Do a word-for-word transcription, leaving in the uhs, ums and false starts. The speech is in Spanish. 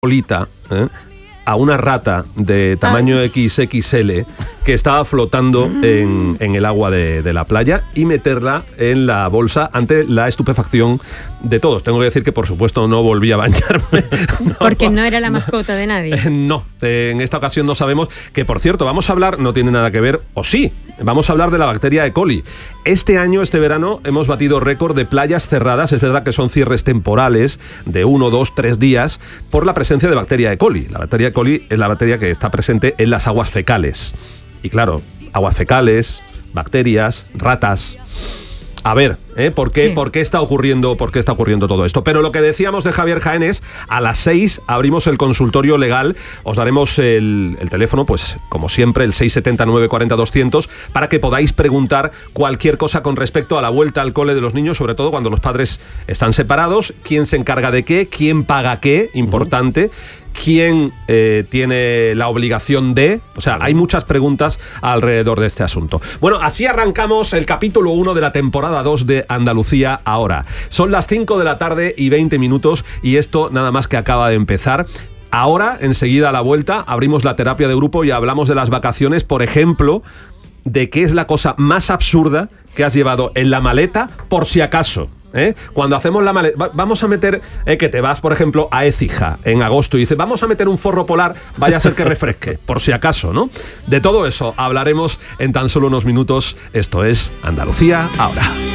bolita, ¿eh? a una rata de tamaño ah. equis equis ele que estaba flotando mm. en, en el agua de, de la playa y meterla en la bolsa ante la estupefacción de todos. Tengo que decir que, por supuesto, no volví a bañarme. No, porque no era la mascota de nadie. Eh, no, eh, en esta ocasión no sabemos. Que, por cierto, vamos a hablar, no tiene nada que ver, o sí, vamos a hablar de la bacteria E. coli. Este año, este verano, hemos batido récord de playas cerradas. Es verdad que son cierres temporales de uno, dos, tres días por la presencia de bacteria E. coli. La bacteria E. coli es la bacteria que está presente en las aguas fecales. Y claro, aguas fecales, bacterias, ratas. A ver, ¿eh? ¿Por qué, sí. ¿por qué está ocurriendo, por qué está ocurriendo todo esto? Pero lo que decíamos de Javier Jaén es, a las seis abrimos el consultorio legal, os daremos el, el teléfono, pues como siempre, el seis siete nueve cuatro cero doscientos, para que podáis preguntar cualquier cosa con respecto a la vuelta al cole de los niños, sobre todo cuando los padres están separados, quién se encarga de qué, quién paga qué, importante, uh-huh. quién eh, tiene la obligación de... O sea, hay muchas preguntas alrededor de este asunto. Bueno, así arrancamos el capítulo uno de la temporada dos de Andalucía Ahora. Son las cinco de la tarde y veinte minutos y esto nada más que acaba de empezar. Ahora, enseguida a la vuelta, abrimos la terapia de grupo y hablamos de las vacaciones, por ejemplo, de qué es la cosa más absurda que has llevado en la maleta por si acaso. ¿Eh? Cuando hacemos la maleta, va, vamos a meter, eh, que te vas, por ejemplo, a Écija en agosto y dices, vamos a meter un forro polar, vaya a ser que refresque, por si acaso, ¿no? De todo eso hablaremos en tan solo unos minutos. Esto es Andalucía Ahora.